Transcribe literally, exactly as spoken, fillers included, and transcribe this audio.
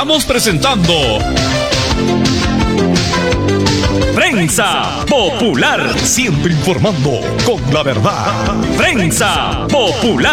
Estamos presentando Prensa Popular, siempre informando con la verdad. Prensa Popular.